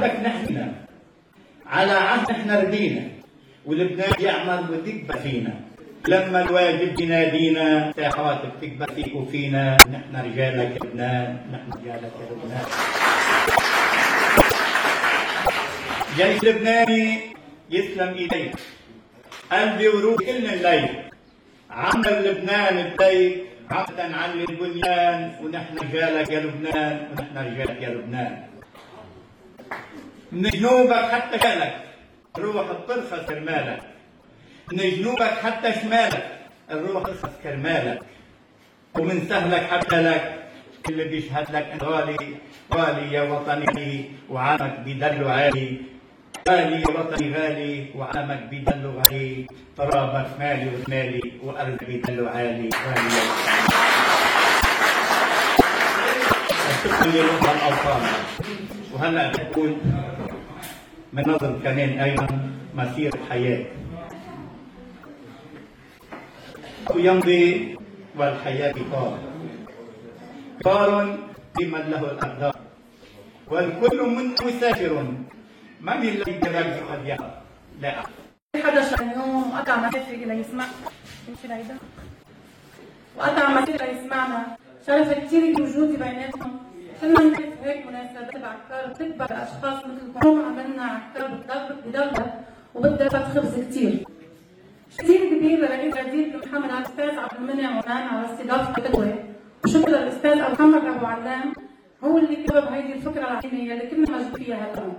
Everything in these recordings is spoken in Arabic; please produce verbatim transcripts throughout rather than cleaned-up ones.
عهدك نحن على عهد احنا رضينا، ولبنان يعمل وتكبر فينا. لما الواجب ينادينا ساحاتك تكبر فيك وفينا. نحن رجالك يا لبنان، نحن رجالك يا لبنان. جيش لبناني يسلم ايديك، قلبي وروحي كل الليل. عمل لبنان بديك عبدا علي البنيان، ونحن رجالك يا لبنان، ونحن رجالك يا لبنان. من جنوبك حتى شمالك الروح بترخص كرمالك، من جنوبك حتى شمالك الروح ترخص كرمالك، ومن سهلك حتى لك اللي بيشهد لك انت غالي. غالي يا وطني وعامك بيدلوا عالي، غالي يا وطني غالي وعامك بيدلوا غالي. ترابك مالي ومالي وارضك بيدلوا عالي. غالي يا وطني. شكرا لروح الاوطان. وهلا بقول من نظر كمان ايضا مسير الحياه. يمضي والحياه قطار، قطار لمن له الاقدار، والكل منه مسافر. من الذي يرجع قد يرى؟ لا أحد. حدا شاف اليوم وقطع مسافر ليسمع يمشي لهيدا وقطع مسافر ليسمعنا. شرف كثير بوجودي بيناتهم. كنا نشوف هيك مناسبات بعكار بتكبر اشخاص مثلكم. عملنا عكار بدولة وبدها خبز كثير كثير كبير لرئيس وزير محمد على الاستاذ عبد المنعم ونان على استضافة الندوة. وشكرا للاستاذ محمد ابو علام، هو اللي كتب هيدي الفكرة العظيمة اللي كنا موجود فيها هاليوم.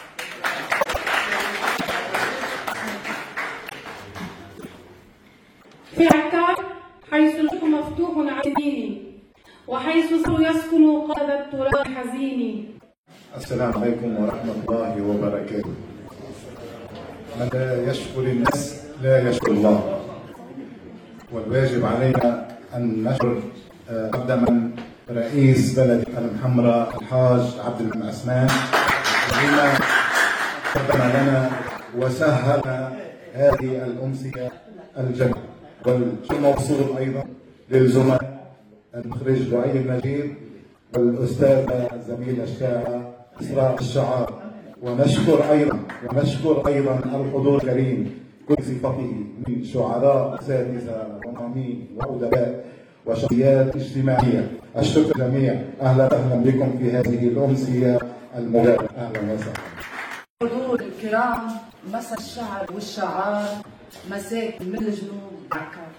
في عكار حيث الحق مفتوح على يميني، وحيث يسكن قلب التراب حزيني. السلام عليكم ورحمة الله وبركاته. من لا يشكر الناس لا يشكر الله، والواجب علينا أن نشكر مقدما رئيس بلد المحمرة الحاج عبد المنعم عثمان بما قدم لنا وسهل هذه الأمسية الجميلة. والشكر موصول أيضا للزملاء المخرج لؤي النجيب والأستاذ الزميل الشاعر إسراء الشعار. ونشكر أيضا ونشكر أيضا الحضور الكريم كل صفته من شعراء أساتذة ومعلمين وأدباء وشخصيات اجتماعية. الشكر جميع. أهلا وسهلا بكم في هذه الأمسية المباركة. أهلا وسهلا. الحضور الكرام، مساء الشعر والشعار، مساء من الجنوب عكار.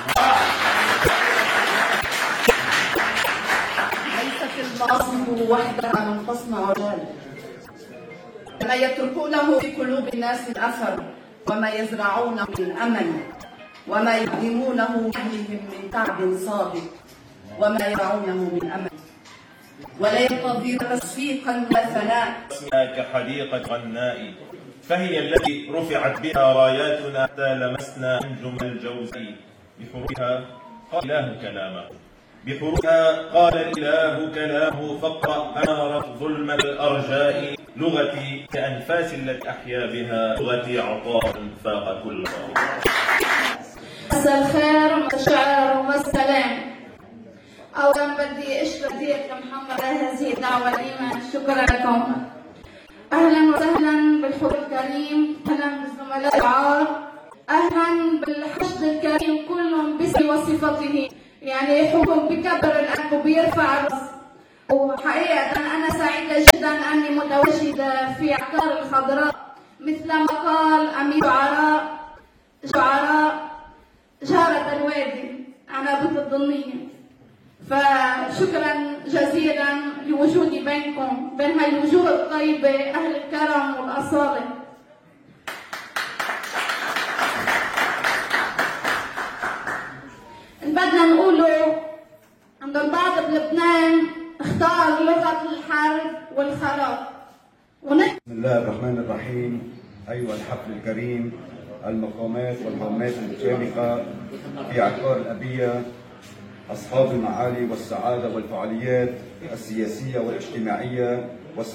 ليست الماضي وحدها من تصنع رجال، ما يتركونه في قلوب الناس من أثر، وما يزرعونه من أمل، وما يقدمونه لأهلهم من تعب صادق، وما يزرعونه من أمل. ولا ينتظر تصفيقا ولا ثناء. كحديقة غناء، فهي التي رفعت بها راياتنا حتى لمسنا أنجم الجوزاء. بحروفها قال الإله كلامه، بحروفها قال الإله كلامه، فاقرأ أنارت ظلم الأرجاء. لغتي كأنفاس التي أحيا بها، لغتي عطاء فاق كل ضوء. مساء الخير ومساء الشعر ومساء السلام. أولا بدي أشكر ضيف محمد على هذه الدعوة الإيمان. شكرا لكم. أهلا وسهلا بالحضور الكريم، أهلا بالزملاء العار، أهلا بالحشد الكريم كلهم باسم وصفته. يعني يحكم بكبر القلب وبيرفع الراس. وحقيقة أنا سعيدة جدا أني متواجدة في عكار الخضراء، مثل ما قال أمير شعراء شعراء جارة الوادي عنابة الضنية. فشكرا جزيلا لوجودي بينكم، بين هاي الوجوه الطيبة أهل الكرم والأصالة. بدنا نقوله عند البعض بلبنان اختار لغة الحرب والخراب. بسم الله الرحمن الرحيم. أيها الحفل الكريم، المقامات والهامات المشاركة في عكار الأبية، أصحاب المعالي والسعادة والفعاليات السياسية والاجتماعية،